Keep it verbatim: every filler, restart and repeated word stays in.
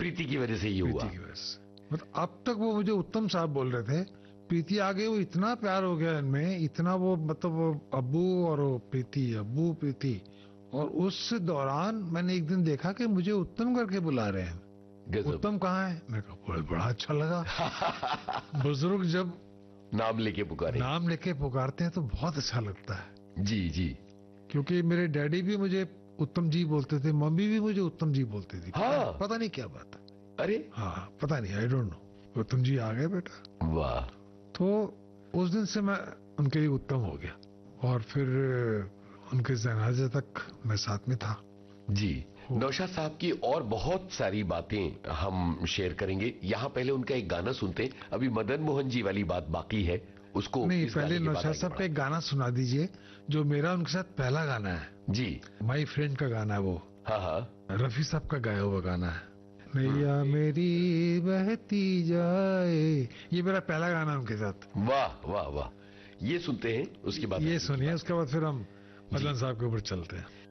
प्रीति की वजह से ये हुआ। प्रीति की वजह से। मतलब अब तक वो मुझे उत्तम साहब बोल रहे थे, प्रीति आ गई, वो इतना प्यार हो गया इनमें, इतना वो मतलब वो अब्बू और वो प्रीति, अब्बू प्रीति। और उस दौरान मैंने एक दिन देखा कि मुझे उत्तम करके बुला रहे हैं। उत्तम कहाँ है? मैं कहा बड़ा अच्छा लगा। बुजुर्ग जब नाम लेके पुकारे, नाम लेके पुकारते हैं तो बहुत अच्छा लगता है। जी जी। क्योंकि मेरे डैडी भी मुझे उत्तम जी बोलते थे, मम्मी भी मुझे उत्तम जी बोलती थी। हाँ। पता नहीं क्या बात है। अरे हाँ पता नहीं, आई डोंट नो। उत्तम जी आ गए बेटा। वाह। तो उस दिन से मैं उनके लिए उत्तम हो गया, और फिर उनके जनाजे तक मैं साथ में था। जी। नौशाद साहब की और बहुत सारी बातें हम शेयर करेंगे, यहाँ पहले उनका एक गाना सुनते हैं। अभी मदन मोहन जी वाली बात बाकी है, उसको नहीं, पहले नौशाद साहब का एक गाना सुना दीजिए जो मेरा उनके साथ पहला गाना है। जी। माई फ्रेंड का गाना है वो। हाँ हाँ, रफी साहब का गाया हुआ गाना है। नैया मेरी बहती जाए, ये मेरा पहला गाना उनके साथ। वाह वाह वाह। ये सुनते हैं, उसके बाद ये सुनिए, उसके बाद फिर हम मदन साहब के ऊपर चलते हैं।